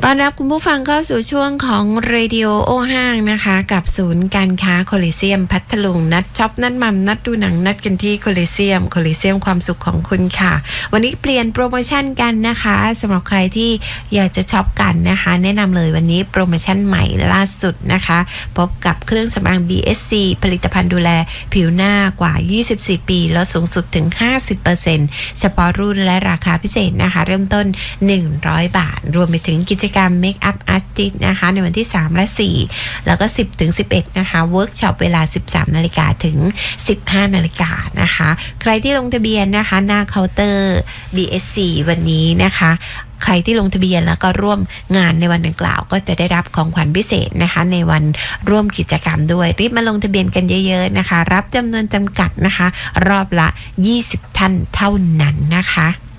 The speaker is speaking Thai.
ต้อนรับคุณผู้ฟังเข้าสู่ช่วงของเรดิโอโอห้างนะคะกับศูนย์การค้าโคลิเซียมพัทลุงนัดช็อปนัดมัมนัดดูหนังนัดกันที่โคลิเซียมความสุขของคุณค่ะวันนี้เปลี่ยนโปรโมชั่นกันนะคะสำหรับใครที่อยากจะช็อปกันนะคะแนะนำเลยวันนี้โปรโมชั่นใหม่ล่าสุดนะคะพบกับเครื่องสำอาง BSC ผลิตภัณฑ์ดูแลผิวหน้ากว่า24ปีลดสูงสุดถึง 50% เฉพาะรุ่นและราคาพิเศษนะคะเริ่มต้น100 บาทรวมไปถึงกิจกรรม Make Up Artist นะคะในวันที่3และ4แล้วก็10ถึง11นะคะเวิร์กช็อปเวลา 13 นาฬิกาถึง 15 นาฬิกานะคะใครที่ลงทะเบียนนะคะหน้าเคาน์เตอร์ BSC วันนี้นะคะใครที่ลงทะเบียนแล้วก็ร่วมงานในวันดังกล่าวก็จะได้รับของขวัญพิเศษนะคะในวันร่วมกิจกรรมด้วยรีบมาลงทะเบียนกันเยอะๆนะคะรับจำนวนจำกัดนะคะรอบละ20ท่านเท่านั้นนะคะ